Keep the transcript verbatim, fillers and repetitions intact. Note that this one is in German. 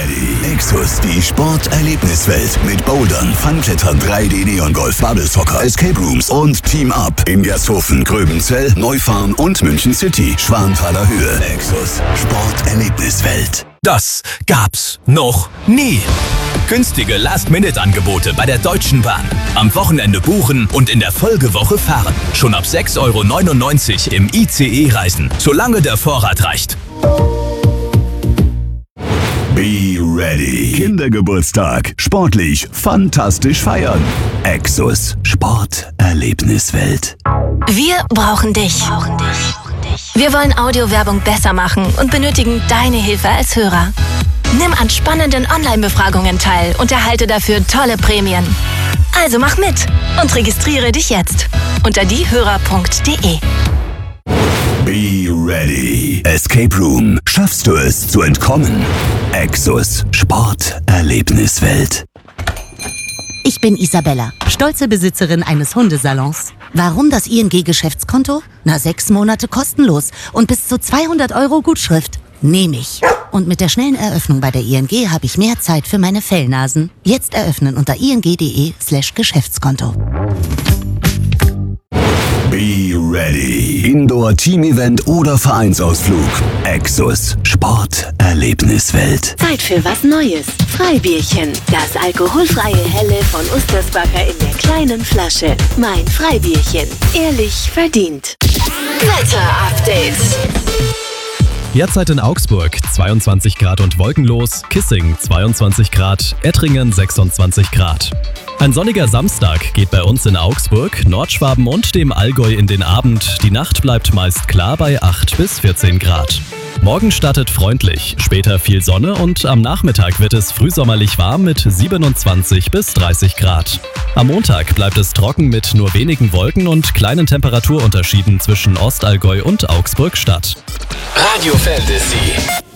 ready. Exus, die Sporterlebniswelt mit Bouldern, Funklettern, drei D Neon-Golf, Bubble-Soccer, Escape Rooms und Team Up in Gersthofen, Gröbenzell, Neufahren und München City, Schwanthaler Höhe. Exus, Sporterlebniswelt. Das gab's noch nie. Günstige Last-Minute-Angebote bei der Deutschen Bahn. Am Wochenende buchen und in der Folgewoche fahren. Schon ab sechs Euro neunundneunzig im I C E-Reisen, solange der Vorrat reicht. Be ready. Kindergeburtstag. Sportlich, fantastisch feiern. Exus, Sporterlebniswelt. Wir brauchen dich. Wir wollen Audiowerbung besser machen und benötigen deine Hilfe als Hörer. Nimm an spannenden Online-Befragungen teil und erhalte dafür tolle Prämien. Also mach mit und registriere dich jetzt unter diehörer punkt de. Be ready. Escape Room. Schaffst du es zu entkommen? Exus, Sporterlebniswelt. Ich bin Isabella, stolze Besitzerin eines Hundesalons. Warum das I N G-Geschäftskonto? Na, sechs Monate kostenlos und bis zu zweihundert Euro Gutschrift. Nehme ich. Und mit der schnellen Eröffnung bei der I N G habe ich mehr Zeit für meine Fellnasen. Jetzt eröffnen unter ing.de slash Geschäftskonto. Be ready. Indoor-Team-Event oder Vereinsausflug. Exus, Sporterlebniswelt. Zeit für was Neues. Freibierchen. Das alkoholfreie Helle von Ustersbacher in der kleinen Flasche. Mein Freibierchen. Ehrlich verdient. Wetter-Update. Derzeit in Augsburg zweiundzwanzig Grad und wolkenlos, Kissing zweiundzwanzig Grad, Ettringen sechsundzwanzig Grad. Ein sonniger Samstag geht bei uns in Augsburg, Nordschwaben und dem Allgäu in den Abend. Die Nacht bleibt meist klar bei acht bis vierzehn Grad. Morgen startet freundlich, später viel Sonne und am Nachmittag wird es frühsommerlich warm mit siebenundzwanzig bis dreißig Grad. Am Montag bleibt es trocken mit nur wenigen Wolken und kleinen Temperaturunterschieden zwischen Ostallgäu und Augsburg-Stadt. Radio Fantasy.